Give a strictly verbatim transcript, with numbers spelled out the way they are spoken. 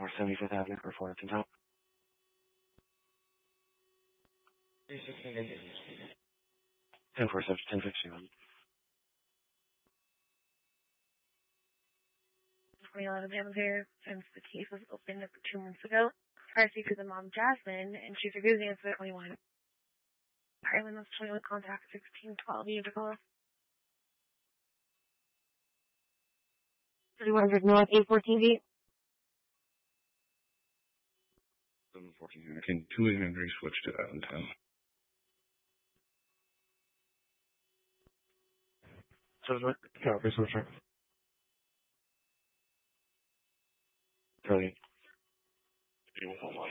North seventy-fifth Avenue, or Fullerton Top. ten four seven, ten fifty-one. twenty eleven Jam here, since the case was opened up two months ago. I speak to the mom, Jasmine, and she's refusing to answer twenty-one. Ireland was twenty-one, contact sixteen twelve, you to call. thirty-one hundred North, eight fourteen V. seven fourteen, can two Henry switch to Allentown? So what? Copy, switching. Brilliant. You will hold on.